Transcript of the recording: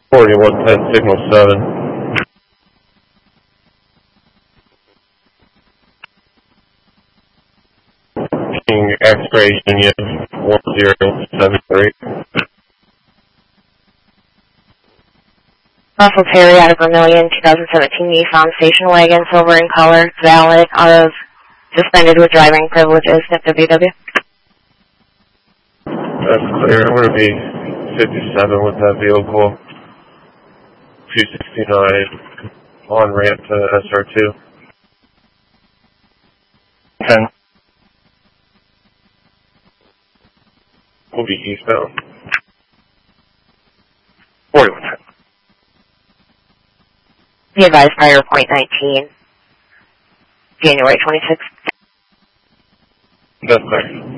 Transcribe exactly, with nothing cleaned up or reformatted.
forty-one ten, signal seven. King X-ray Union one zero seven three. Russell Terry out of Vermilion, twenty seventeen Nissan station wagon, silver in color, valid, out of suspended with driving privileges at W W. That's clear. I'm going to be fifty-seven with that vehicle. two sixty-nine on ramp to S R two. ten. We'll be eastbound. forty-one ten. Be advised prior point nineteen, January twenty-sixth. That's clear.